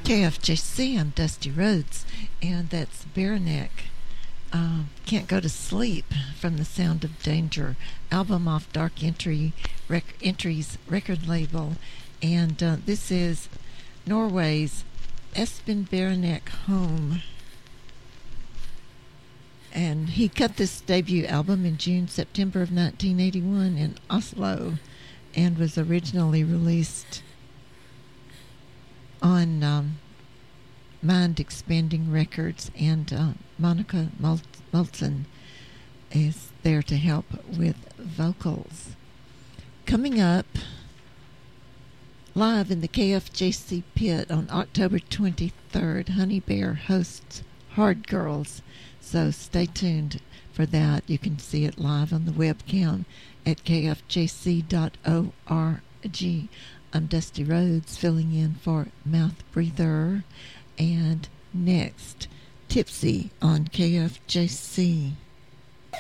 KFJC, I'm Dusty Rhodes, and that's Bareneck. Can't Go to Sleep from the Sound of Danger album off Dark Entries record label. And this is Norway's Espen Bareneck Home. And he cut this debut album in September of 1981 in Oslo and was originally released on Mind Expanding Records, and Monica Moulton is there to help with vocals. Coming up live in the KFJC pit on October 23rd, Honey Bear hosts Hard Girls, so stay tuned for that. You can see it live on the webcam at kfjc.org. I'm Dusty Rhodes, filling in for Mouth Breather. And next, Tipsy on KFJC.